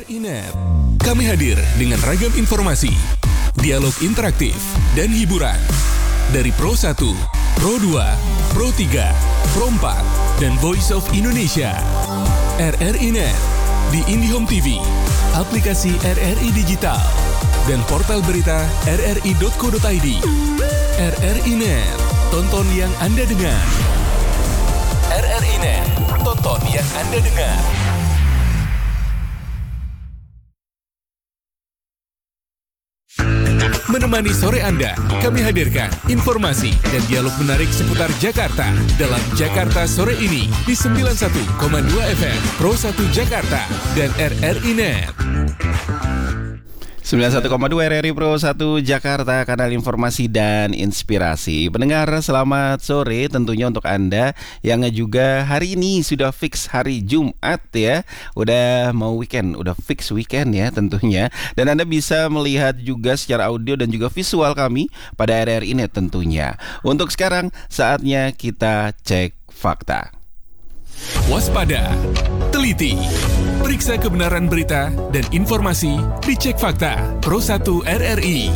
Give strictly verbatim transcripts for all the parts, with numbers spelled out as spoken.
I Net. Kami hadir dengan ragam informasi, dialog interaktif, dan hiburan. Dari Pro satu, Pro dua, Pro tiga, Pro empat, dan Voice of Indonesia. R R I Net di IndiHome T V, aplikasi R R I Digital, dan portal berita r r i dot co dot i d. R R I Net, tonton yang Anda dengar. R R I Net, tonton yang Anda dengar. Menemani sore Anda, kami hadirkan informasi dan dialog menarik seputar Jakarta dalam Jakarta Sore ini di sembilan puluh satu koma dua F M Pro satu Jakarta dan R R I Net. sembilan puluh satu koma dua R R I Pro satu Jakarta, kanal informasi dan inspirasi. Pendengar, selamat sore tentunya untuk Anda yang juga hari ini sudah fix hari Jumat ya. Udah mau weekend, udah fix weekend ya tentunya. Dan Anda bisa melihat juga secara audio dan juga visual kami pada R R I Net tentunya. Untuk sekarang, saatnya kita cek fakta. Waspada, teliti, periksa kebenaran berita dan informasi di Cek Fakta Pro satu R R I.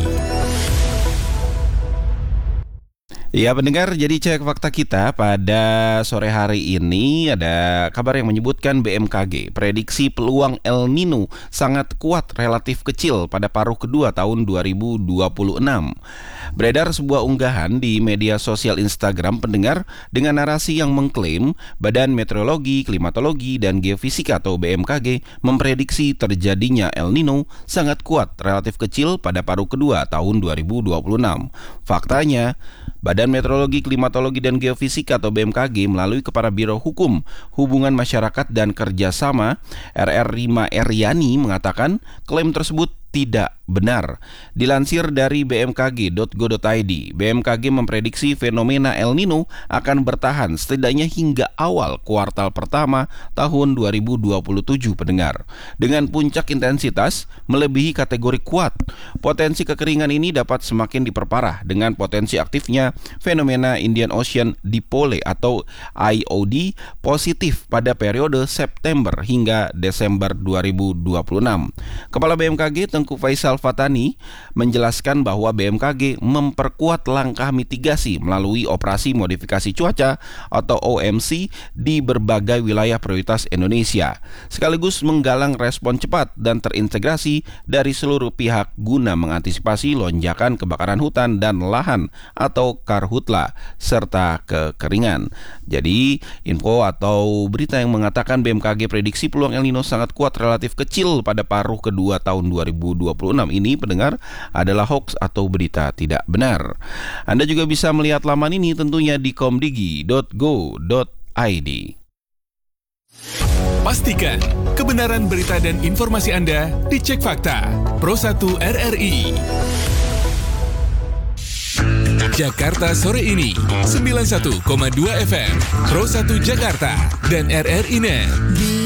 Ya pendengar, jadi cek fakta kita pada sore hari ini ada kabar yang menyebutkan B M K G prediksi peluang El Nino sangat kuat relatif kecil pada paruh kedua tahun dua ribu dua puluh enam. Beredar sebuah unggahan di media sosial Instagram pendengar dengan narasi yang mengklaim Badan Meteorologi, Klimatologi, dan Geofisika atau B M K G memprediksi terjadinya El Nino sangat kuat relatif kecil pada paruh kedua tahun dua ribu dua puluh enam. Faktanya, Badan Meteorologi, Klimatologi, dan Geofisika atau B M K G melalui Kepala Biro Hukum, Hubungan Masyarakat dan Kerjasama R R Rima Eryani mengatakan klaim tersebut tidak benar. Dilansir dari b m k g dot go dot i d, B M K G memprediksi fenomena El Nino akan bertahan setidaknya hingga awal kuartal pertama tahun dua ribu dua puluh tujuh pendengar. Dengan puncak intensitas melebihi kategori kuat, potensi kekeringan ini dapat semakin diperparah dengan potensi aktifnya fenomena Indian Ocean Dipole atau I O D positif pada periode September hingga Desember dua ribu dua puluh enam. Kepala B M K G Tengku Faisal Fatani menjelaskan bahwa B M K G memperkuat langkah mitigasi melalui operasi modifikasi cuaca atau O M C di berbagai wilayah prioritas Indonesia, sekaligus menggalang respon cepat dan terintegrasi dari seluruh pihak guna mengantisipasi lonjakan kebakaran hutan dan lahan atau karhutla serta kekeringan. Jadi, info atau berita yang mengatakan B M K G prediksi peluang El Nino sangat kuat relatif kecil pada paruh kedua tahun dua ribu dua puluh enam ini pendengar adalah hoax atau berita tidak benar. Anda juga bisa melihat laman ini tentunya di komdigi dot go dot i d. Pastikan kebenaran berita dan informasi Anda di Cek Fakta Pro satu R R I. Jakarta Sore ini sembilan puluh satu koma dua F M Pro satu Jakarta dan R R I Net.